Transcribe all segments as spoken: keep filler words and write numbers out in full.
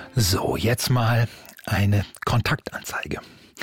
So, jetzt mal eine Kontaktanzeige.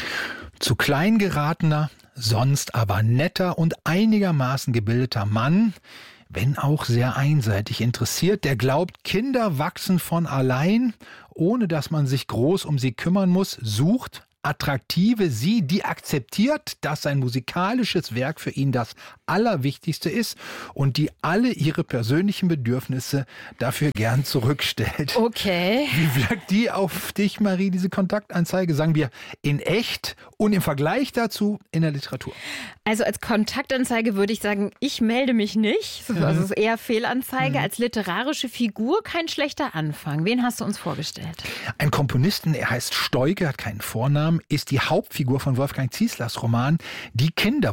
Zu klein geratener, sonst aber netter und einigermaßen gebildeter Mann, wenn auch sehr einseitig interessiert, der glaubt, Kinder wachsen von allein, ohne dass man sich groß um sie kümmern muss, sucht attraktive sie, die akzeptiert, dass sein musikalisches Werk für ihn das Allerwichtigste ist und die alle ihre persönlichen Bedürfnisse dafür gern zurückstellt. Okay. Wie wirkt die auf dich, Marie, diese Kontaktanzeige? Sagen wir in echt und im Vergleich dazu in der Literatur. Also als Kontaktanzeige würde ich sagen, ich melde mich nicht. Also es ist eher Fehlanzeige. Mhm. Als literarische Figur kein schlechter Anfang. Wen hast du uns vorgestellt? Ein Komponisten, er heißt Stoike, hat keinen Vornamen, ist die Hauptfigur von Wolfgang Zieslers Roman Die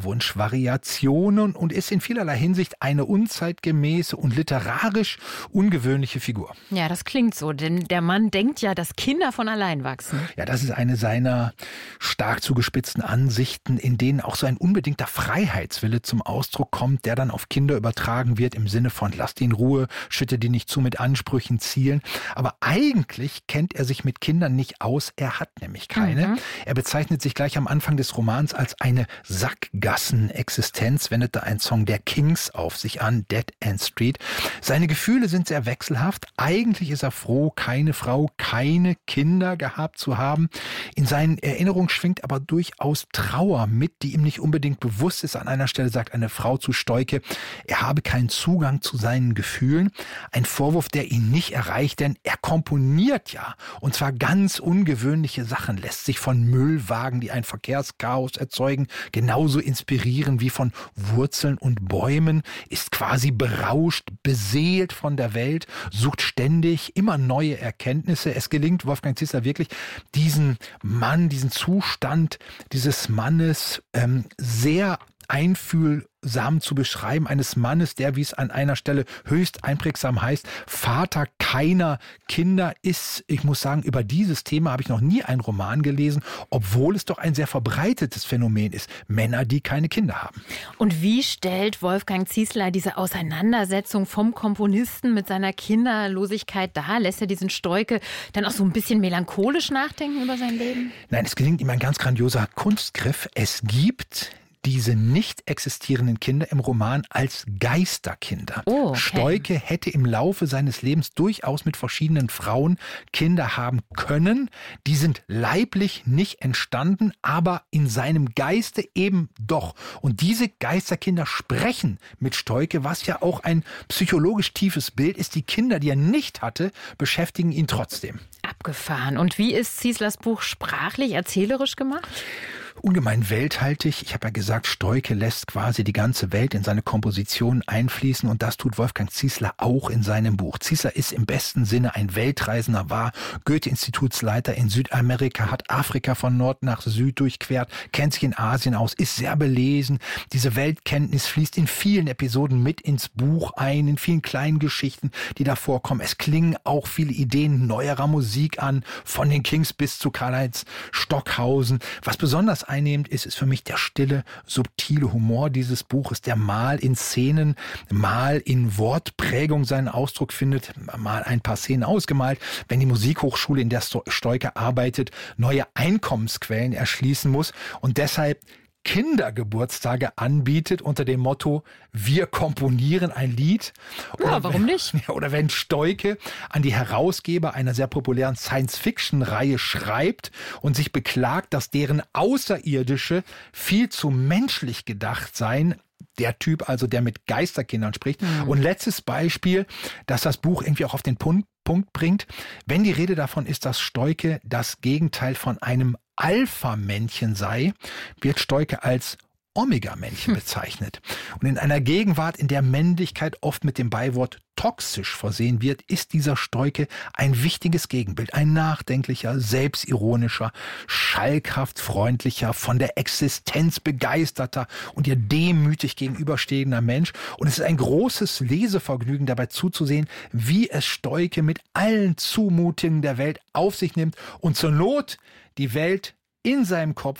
Kinderwunsch-Variationen und ist in vielerlei Hinsicht eine unzeitgemäße und literarisch ungewöhnliche Figur. Ja, das klingt so, denn der Mann denkt ja, dass Kinder von allein wachsen. Ja, das ist eine seiner stark zugespitzten Ansichten, in denen auch so ein unbedingter Freiheitswille zum Ausdruck kommt, der dann auf Kinder übertragen wird im Sinne von lasst die in Ruhe, schütte die nicht zu mit Ansprüchen, Zielen. Aber eigentlich kennt er sich mit Kindern nicht aus, er hat nämlich keine. Mhm. Er bezeichnet sich gleich am Anfang des Romans als eine Sackgassen-Existenz, wendet da ein Song der Kings auf sich an, Dead End Street. Seine Gefühle sind sehr wechselhaft. Eigentlich ist er froh, keine Frau, keine Kinder gehabt zu haben. In seinen Erinnerungen schwingt aber durchaus Trauer mit, die ihm nicht unbedingt bewusst ist. An einer Stelle sagt eine Frau zu Stoike, er habe keinen Zugang zu seinen Gefühlen. Ein Vorwurf, der ihn nicht erreicht, denn er komponiert ja. Und zwar ganz ungewöhnliche Sachen, lässt sich von Müllwagen, die ein Verkehrschaos erzeugen, genauso inspirieren wie von Wurzeln und Bäumen, ist quasi berauscht, beseelt von der Welt, sucht ständig immer neue Erkenntnisse. Es gelingt Wolfgang Ziesler wirklich, diesen Mann, diesen Zustand dieses Mannes ähm, sehr einfühlsam zu beschreiben, eines Mannes, der, wie es an einer Stelle höchst einprägsam heißt, Vater keiner Kinder ist. Ich muss sagen, über dieses Thema habe ich noch nie einen Roman gelesen, obwohl es doch ein sehr verbreitetes Phänomen ist. Männer, die keine Kinder haben. Und wie stellt Wolfgang Ziesler diese Auseinandersetzung vom Komponisten mit seiner Kinderlosigkeit dar? Lässt er diesen Stoike dann auch so ein bisschen melancholisch nachdenken über sein Leben? Nein, es gelingt ihm ein ganz grandioser Kunstgriff. Es gibt diese nicht existierenden Kinder im Roman als Geisterkinder. Oh, okay. Stoike hätte im Laufe seines Lebens durchaus mit verschiedenen Frauen Kinder haben können. Die sind leiblich nicht entstanden, aber in seinem Geiste eben doch. Und diese Geisterkinder sprechen mit Stoike, was ja auch ein psychologisch tiefes Bild ist. Die Kinder, die er nicht hatte, beschäftigen ihn trotzdem. Abgefahren. Und wie ist Zieslers Buch sprachlich, erzählerisch gemacht? Ungemein welthaltig. Ich habe ja gesagt, Stoike lässt quasi die ganze Welt in seine Komposition einfließen und das tut Wolfgang Ziesler auch in seinem Buch. Ziesler ist im besten Sinne ein Weltreisender, war Goethe-Institutsleiter in Südamerika, hat Afrika von Nord nach Süd durchquert, kennt sich in Asien aus, ist sehr belesen. Diese Weltkenntnis fließt in vielen Episoden mit ins Buch ein, in vielen kleinen Geschichten, die da vorkommen. Es klingen auch viele Ideen neuerer Musik an, von den Kings bis zu Karl-Heinz Stockhausen. Was besonders einnehmend ist, ist für mich der stille, subtile Humor dieses Buches, der mal in Szenen, mal in Wortprägung seinen Ausdruck findet, mal ein paar Szenen ausgemalt, wenn die Musikhochschule, in der Stoike arbeitet, neue Einkommensquellen erschließen muss und deshalb Kindergeburtstage anbietet unter dem Motto, wir komponieren ein Lied. Ja, oder warum wenn, nicht? Oder wenn Stoike an die Herausgeber einer sehr populären Science-Fiction-Reihe schreibt und sich beklagt, dass deren Außerirdische viel zu menschlich gedacht seien. Der Typ also, der mit Geisterkindern spricht. Mhm. Und letztes Beispiel, dass das Buch irgendwie auch auf den Punkt, Punkt bringt. Wenn die Rede davon ist, dass Stoike das Gegenteil von einem Alpha-Männchen sei, wird Stoike als Omega-Männchen bezeichnet. Und in einer Gegenwart, in der Männlichkeit oft mit dem Beiwort toxisch versehen wird, ist dieser Stoike ein wichtiges Gegenbild. Ein nachdenklicher, selbstironischer, schalkhaft freundlicher, von der Existenz begeisterter und ihr demütig gegenüberstehender Mensch. Und es ist ein großes Lesevergnügen, dabei zuzusehen, wie es Stoike mit allen Zumutungen der Welt auf sich nimmt und zur Not die Welt in seinem Kopf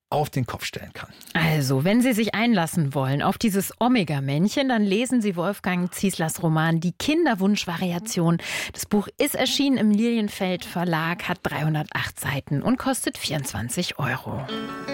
auf den Kopf stellen kann. Also, wenn Sie sich einlassen wollen auf dieses Omega-Männchen, dann lesen Sie Wolfgang Zieslers Roman Die Kinderwunsch-Variation. Das Buch ist erschienen im Lilienfeld Verlag, hat dreihundertacht Seiten und kostet vierundzwanzig Euro.